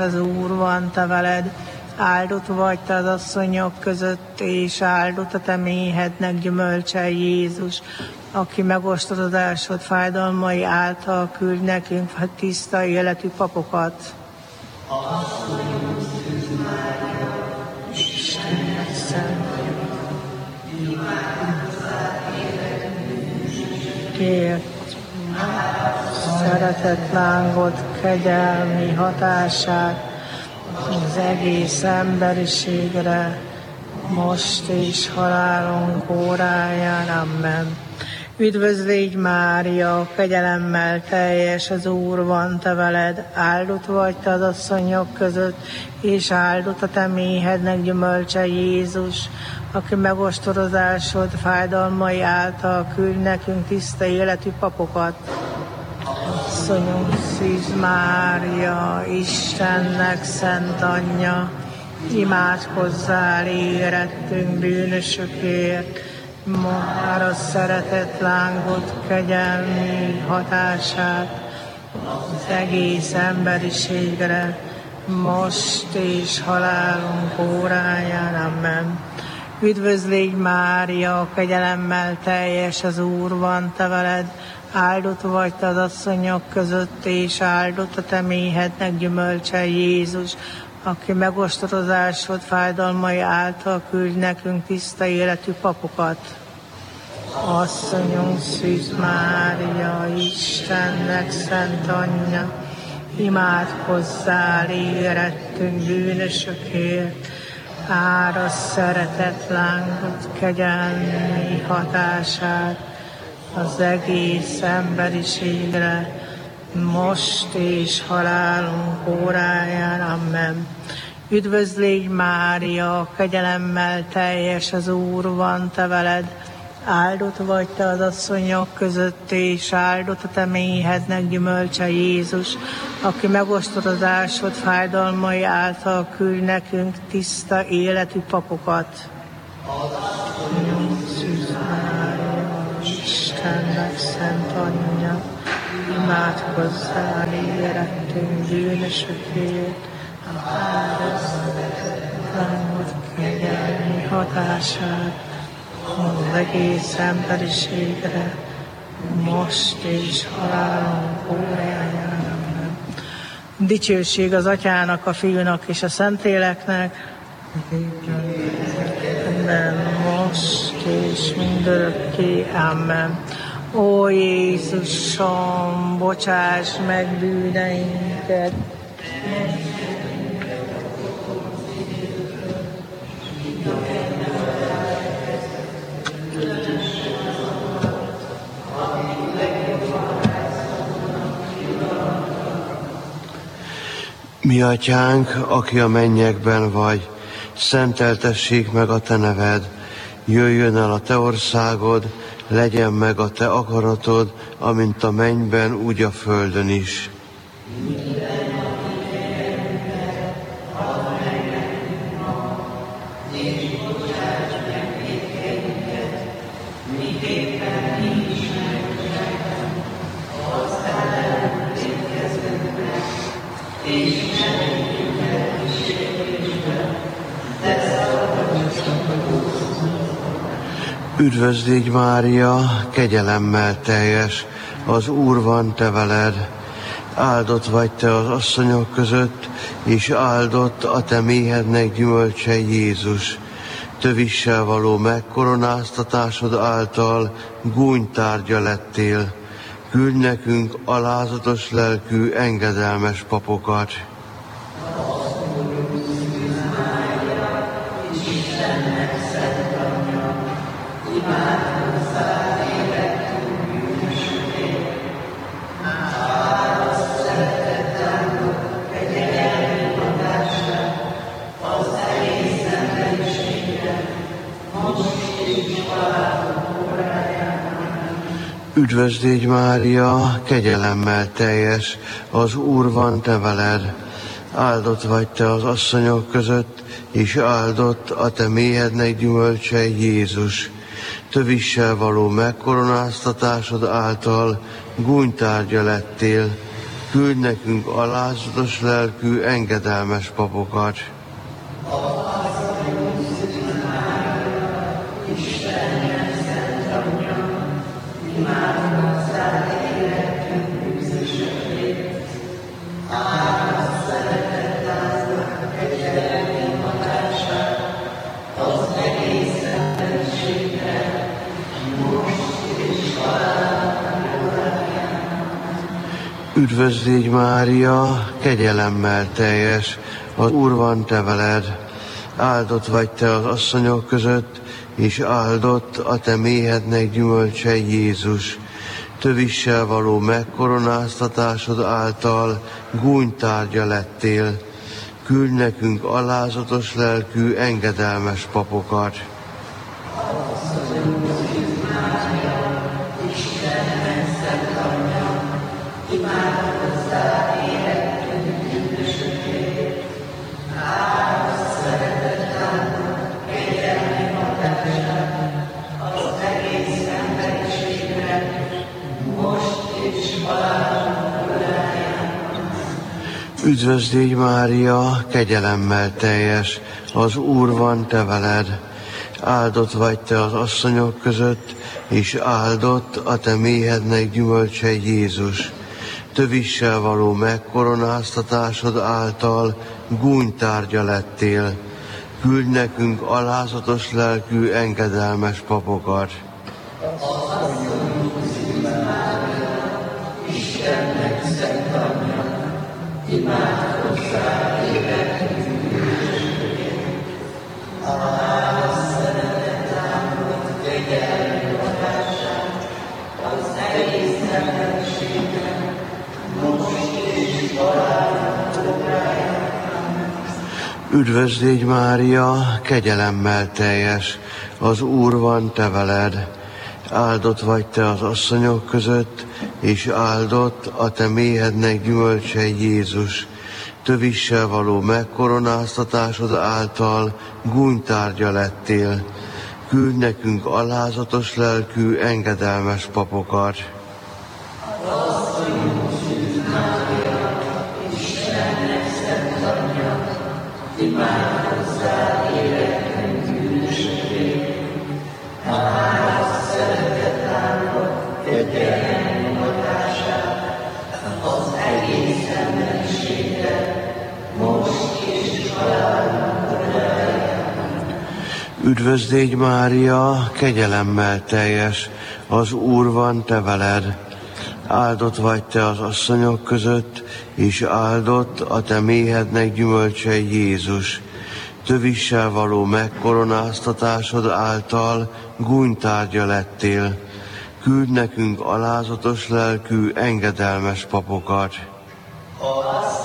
Az Úr van te veled, áldott vagy te az asszonyok között, és áldott a te méhednek gyümölcse Jézus, aki megostorozásod fájdalmai által küld nekünk tiszta életű papokat. Istennek szent. Kért szeretett lángot, kegyelmi hatását az egész emberiségre, most és halálunk óráján. Amen. Üdvözlégy Mária, kegyelemmel teljes, az Úr van te veled, áldott vagy te az asszonyok között, és áldott a te méhednek gyümölcse Jézus, aki megostorozásod fájdalmai által küld nekünk tiszta életű papokat. Asszonyunk Szűz Mária, Istennek szent anyja, imádkozzál érettünk bűnösökért, már a szeretett lángot, kegyelmi hatását az egész emberiségre, most és halálunk óráján. Amen. Üdvözlégy Mária, kegyelemmel teljes, az Úr van te veled, áldott vagy te az asszonyok között, és áldott a te méhednek gyümölcse Jézus, aki megostorozásod fájdalmai által küld nekünk tiszta életű papokat. Asszonyunk Szűz Mária, Istennek szent anyja, imádkozzál érettünk bűnösökért, ára szeretett lángot, kegyelmi hatását az egész emberiségre, most és halálunk óráján. Amen. Üdvözlégy Mária, kegyelemmel teljes, az Úr van te veled, áldott vagy te az asszonyok között, és áldott a te méhednek gyümölcse Jézus, aki megostorozásod fájdalmai által küld nekünk tiszta életű papokat. Szűz Mária, Istennek szent anyja, imádkozzál érettünk bűnösökért, lángot kegyelmi hatását az egész emberiségre, most és halálunk óráján. Dicsőség az Atyának, a Fiúnak és a Szentléleknek, most és mindörökké. Amen. Ó Jézusom, bocsáss meg bűneinket, Mi Atyánk, aki a mennyekben vagy, szenteltessék meg a te neved, jöjjön el a te országod, legyen meg a te akaratod, amint a mennyben, úgy a földön is. Üdvözlégy Mária, kegyelemmel teljes, az Úr van te veled, áldott vagy te az asszonyok között, és áldott a te méhednek gyümölcse Jézus. Tövissel való megkoronáztatásod által gúnytárgya lettél. Küldj nekünk alázatos lelkű, engedelmes papokat. Üdvözlégy Mária, kegyelemmel teljes, az Úr van te veled, áldott vagy te az asszonyok között, és áldott a te méhednek gyümölcse Jézus. Tövissel való megkoronáztatásod által gúnytárgya lettél. Küldj nekünk alázatos lelkű, engedelmes papokat. Üdvözl légy, Mária, kegyelemmel teljes, az Úr van te veled. Áldott vagy te az asszonyok között, és áldott a te méhednek gyümölcse, Jézus. Tövissel való megkoronáztatásod által gúnytárgya lettél. Küldj nekünk alázatos lelkű, engedelmes papokat. Üdvözl légy, Mária, kegyelemmel teljes, az Úr van te veled. Áldott vagy te az asszonyok között, és áldott a te méhednek gyümölcse, Jézus. Tövissel való megkoronáztatásod által gúnytárgya lettél. Küldj nekünk alázatos lelkű, engedelmes papokat. Istennek szent anyja, imádkozz rá életünk bűnösségért. A hála szeretet áldott kegyelmi hatását az egész emberiségnek, most és valójában. Üdvözl légy, Mária, kegyelemmel teljes, az Úr van te veled. Áldott vagy te az asszonyok között, és áldott a te méhednek gyümölcse, Jézus. Tövissel való megkoronáztatásod által gúnytárgya lettél. Küldj nekünk alázatos lelkű, engedelmes papokat. Istennek szent anyja, imádkozz rá életünk bűnösségért. A hála szeretet áldott kegyelmi hatását az egész emberiségre, most és halálunk órájában. Üdvözl légy, Mária, kegyelemmel teljes, az Úr van te veled. Áldott vagy te az asszonyok között, és áldott a te méhednek gyümölcse, Jézus. Tövissel való megkoronáztatásod által gúnytárgya lettél. Küldj nekünk alázatos lelkű, engedelmes papokat.